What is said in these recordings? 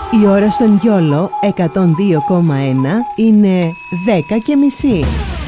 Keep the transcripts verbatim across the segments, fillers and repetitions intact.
Η ώρα στον Γιόλο εκατόν δύο κόμμα ένα είναι δέκα και μισή.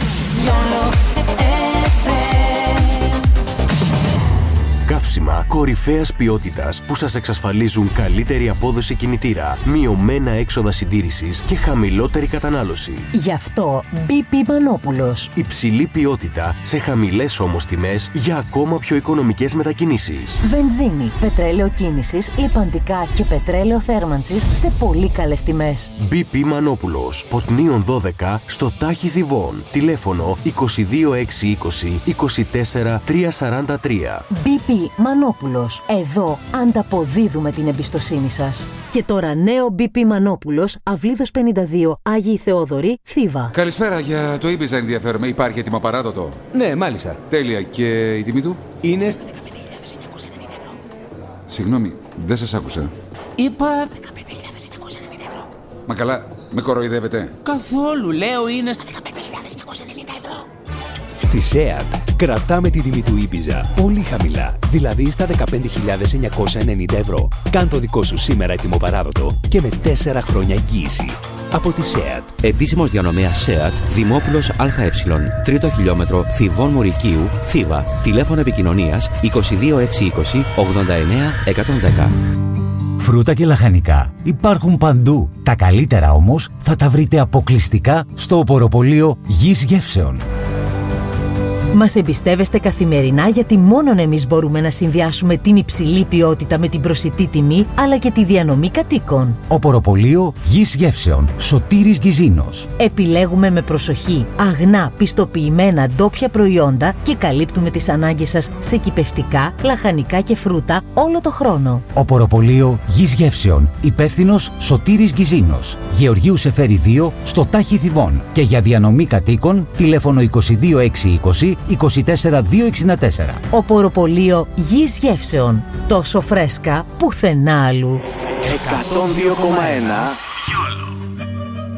Καύσιμα κορυφαίας ποιότητας που σας εξασφαλίζουν καλύτερη απόδοση κινητήρα, μειωμένα έξοδα συντήρησης και χαμηλότερη κατανάλωση. Γι' αυτό μπι πι Μανόπουλος. Υψηλή ποιότητα σε χαμηλές όμως τιμές για ακόμα πιο οικονομικές μετακινήσεις. Βενζίνη, πετρέλαιο κίνησης, λιπαντικά και πετρέλαιο θέρμανσης σε πολύ καλές τιμές. μπι πι Μανόπουλος, Ποτνίων δώδεκα, στο Τάχι Θηβών. Τηλέφωνο είκοσι δύο έξι είκοσι είκοσι τέσσερα τριακόσια σαράντα τρία. μπι πι Μανόπουλος. Εδώ ανταποδίδουμε την εμπιστοσύνη σας. Και τώρα νέο μπι πι Μανόπουλος, Αυλίδος πενήντα δύο, Άγιοι Θεόδωροι, Θήβα. Καλησπέρα, για το Ibiza ενδιαφέρομαι. Υπάρχει έτοιμο παράδοτο? Ναι, μάλιστα. Τέλεια. Και η τιμή του? Είναι στα δεκαπέντε χιλιάδες εννιακόσια ενενήντα ευρώ. Συγγνώμη, δεν σας άκουσα. Είπα δεκαπέντε χιλιάδες εννιακόσια ενενήντα ευρώ. Μα καλά, με κοροϊδεύετε? Καθόλου, λέω είναι στα δεκαπέντε χιλιάδες εννιακόσια ενενήντα ευρώ. Στη ΣΕΑΤ κρατάμε τη τιμή του Ibiza πολύ χαμηλά, δηλαδή στα δεκαπέντε χιλιάδες εννιακόσια ενενήντα ευρώ. Κάν το δικό σου σήμερα έτοιμο παράδοτο και με τέσσερα χρόνια εγγύηση. Από τη ΣΕΑΤ. Επίσημος διανομέας ΣΕΑΤ, Δημόπουλος ΑΕ, τρίτο χιλιόμετρο, Θηβών Μουρικίου, Θήβα. Τηλέφωνο επικοινωνίας είκοσι δύο έξι είκοσι ογδόντα εννέα εκατόν δέκα. Φρούτα και λαχανικά υπάρχουν παντού. Τα καλύτερα όμως θα τα βρείτε αποκλειστικά στο οποροπωλείο Γης Γεύσεων. Μας εμπιστεύεστε καθημερινά γιατί μόνον εμείς μπορούμε να συνδυάσουμε την υψηλή ποιότητα με την προσιτή τιμή αλλά και τη διανομή κατοίκων. Οποροπωλείο Γης Γεύσεων, Σωτήρης Γκυζίνος. Επιλέγουμε με προσοχή αγνά, πιστοποιημένα ντόπια προϊόντα και καλύπτουμε τις ανάγκες σας σε κυπευτικά, λαχανικά και φρούτα όλο το χρόνο. Οποροπωλείο Γης Γεύσεων, υπεύθυνος Σωτήρης Γκυζίνος. Γεωργίου Σεφέρη δύο, στο Τάχι Θηβών. Και για διανομή κατοίκων, τηλέφωνο είκοσι δύο έξι είκοσι είκοσι τέσσερα διακόσια εξήντα τέσσερα. Οποροπωλείο Γης Γεύσεων. Τόσο φρέσκα πουθενά αλλού. εκατόν δύο κόμμα ένα